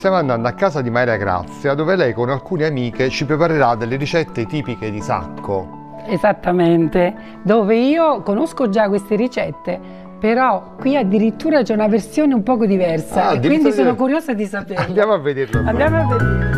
Stiamo andando a casa di Maria Grazia, dove lei con alcune amiche ci preparerà delle ricette tipiche di Sacco. Esattamente, dove io conosco già queste ricette, però qui addirittura c'è una versione un poco diversa e quindi sono curiosa di saperlo. Andiamo a vederlo. Andiamo a vedere.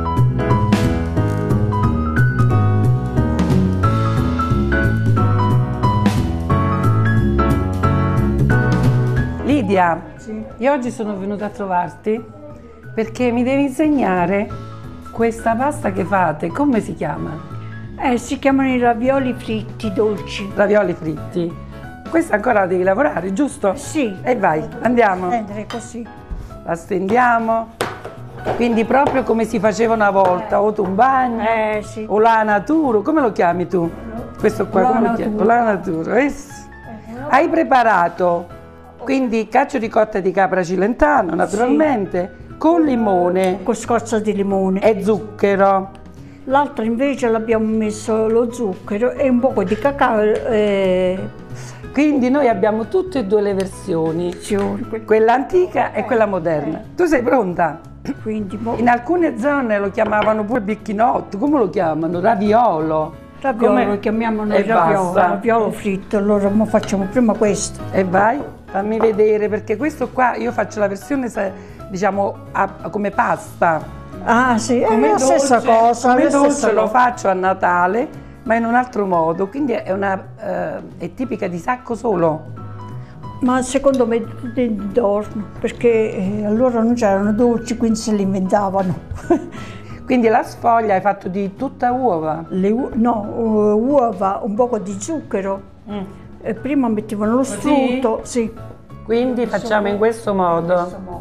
Lidia, Sì. io oggi sono venuta a trovarti perché mi devi insegnare questa pasta che fate, come si chiama? Si chiamano i ravioli fritti dolci. Ravioli fritti. Questa ancora la devi lavorare, giusto? Sì. E vai, andiamo. Prendere così. La stendiamo. Quindi proprio come si faceva una volta, o tumbagno, Sì. o la natura, come lo chiami tu? Questo qua, La come lo natura. chiami? La natura. Hai preparato quindi cacio di cotta di capra cilentano, naturalmente, con limone Con scorza di limone. e zucchero. L'altro invece l'abbiamo messo lo zucchero e un po' di cacao. Quindi noi abbiamo tutte e due le versioni, quella antica e quella moderna. Tu sei pronta? Quindi In alcune zone lo chiamavano pure bicchinotto, come lo chiamano? Raviolo. raviolo, lo chiamiamo noi E raviolo, basta. raviolo fritto. Allora facciamo prima questo. E vai, fammi vedere, perché questo qua io faccio la versione, diciamo, come pasta. Ah sì, è Come la stessa cosa. come la dolce stessa lo cosa. faccio a Natale, ma in un altro modo, quindi è tipica di Sacco solo. Ma secondo me di giorno, perché allora non c'erano dolci, quindi se li inventavano. Quindi la sfoglia hai fatto di tutta uova? Uova, un po' di zucchero. E prima mettevano lo strutto, sì. Quindi facciamo in questo modo. questo modo.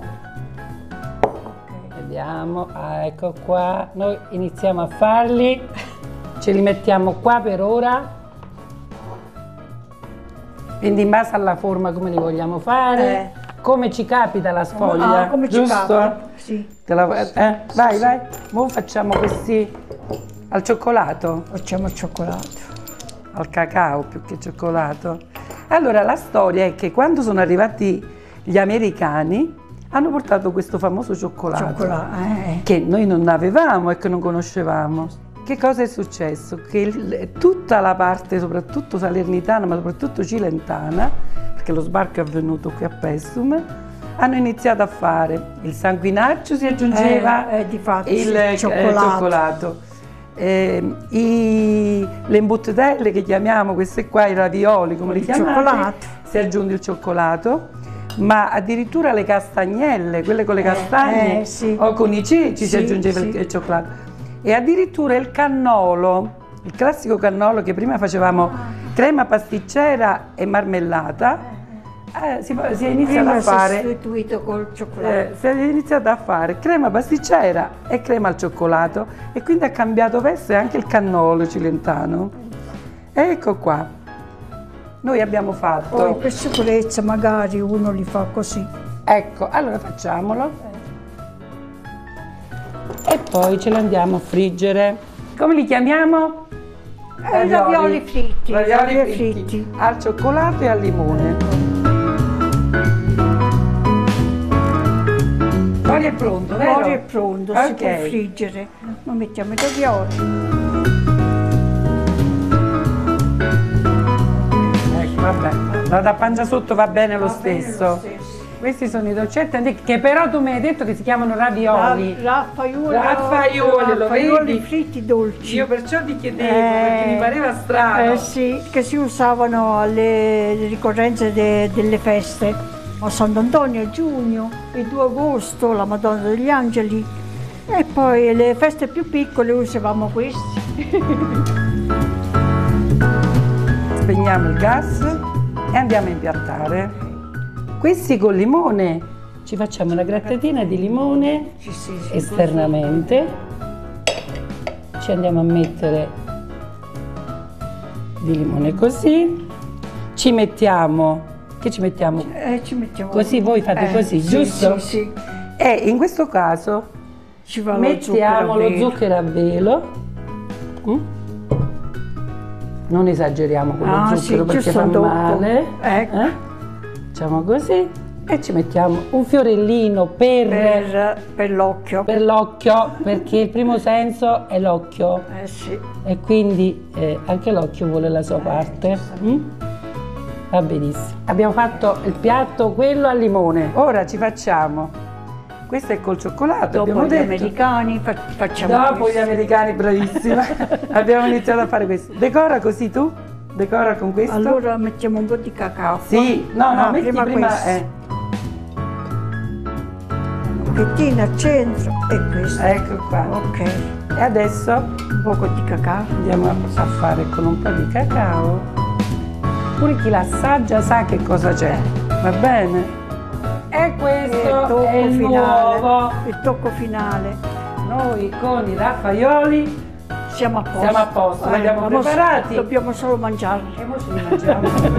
Vediamo, ecco qua, noi iniziamo a farli, ce li mettiamo qua per ora. Quindi in base alla forma come li vogliamo fare, come ci capita la sfoglia, come ci giusto? capita, sì. Vai, vai, ora facciamo questi al cioccolato, Facciamo il cioccolato. al cacao più che cioccolato. Allora la storia è che quando sono arrivati gli americani hanno portato questo famoso cioccolato, che noi non avevamo e che non conoscevamo. Che cosa è successo? Che tutta la parte, soprattutto salernitana, ma soprattutto cilentana, perché lo sbarco è avvenuto qui a Pessum, hanno iniziato a fare il sanguinaccio, si aggiungeva difatti, il cioccolato. Le imbuttelle che chiamiamo, queste qua, i ravioli, come li chiamate, cioccolato. si aggiunge il cioccolato, ma addirittura le castagnelle, quelle con le castagne, sì. o con i ceci si Sì, aggiungeva sì. il cioccolato. E addirittura il cannolo, il classico cannolo che prima facevamo crema pasticcera e marmellata, si è iniziato a fare. Sostituito col cioccolato. Si è iniziato a fare crema pasticcera e crema al cioccolato e quindi ha cambiato veste anche il cannolo cilentano. Ecco qua, noi abbiamo fatto. Poi per sicurezza magari uno li fa così. Ecco, allora facciamolo. E poi ce li andiamo a friggere. Come li chiamiamo? Ravioli fritti. Ravioli fritti al cioccolato e al limone. Ora è pronto, vero? Ora è pronto, si può Ok. friggere. Ma mettiamo i ravioli. Ecco, vabbè. La da pancia sotto va bene lo stesso. Questi sono i dolcetti antichi, che però tu mi hai detto che si chiamano ravioli. Raffaaioli, lo vedi? fritti dolci. Io perciò ti chiedevo, perché mi pareva strano. Sì, che si usavano alle ricorrenze delle feste. A Sant'Antonio a giugno, il 2 agosto, la Madonna degli Angeli. E poi le feste più piccole usavamo questi. Spegniamo il gas e andiamo a impiattare. Questi con limone, ci facciamo una grattatina di limone esternamente, ci andiamo a mettere di limone così, ci mettiamo, che ci mettiamo? Ci mettiamo Così voi fate così, sì, giusto? Sì, sì. E in questo caso Ci va mettiamo lo zucchero a velo. Non esageriamo con lo zucchero perché fa giusto dopo. male. Ecco. Facciamo così E ci mettiamo un fiorellino per l'occhio. per l'occhio, perché il primo senso è l'occhio. Sì. E quindi anche l'occhio vuole la sua parte. Va benissimo. Abbiamo fatto il piatto, quello al limone. Ora ci facciamo. Questo è col cioccolato. Dopo gli americani facciamo Dopo questo. gli americani, bravissima. Abbiamo iniziato a fare questo. Decora così tu? Decora con questo? Allora mettiamo un po' di cacao. Sì, no, metti prima questo. Un pochettino al centro e questo. Ecco qua. Ok. E adesso Un poco di cacao. andiamo a fare con un po' di cacao. Pure chi l'assaggia sa che cosa c'è, va bene? E questo è il nuovo. Il tocco finale. Noi con i raffaioli Siamo a posto. siamo a posto, li abbiamo preparati. Dobbiamo solo mangiarli. E mo ce li mangiamo.